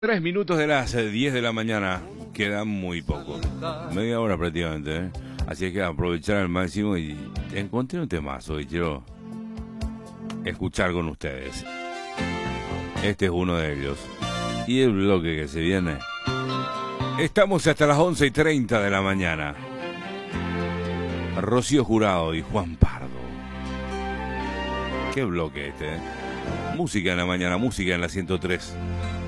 3 minutos de las 10 de la mañana, queda muy poco, media hora prácticamente, ¿eh? Así es que aprovechar al máximo y encontré un temazo y quiero escuchar con ustedes. Este es uno de ellos. Y el bloque que se viene. Estamos hasta las 11:30 de la mañana. Rocío Jurado y Juan Pardo. Qué bloque este, ¿eh? Música en la mañana, música en la 103.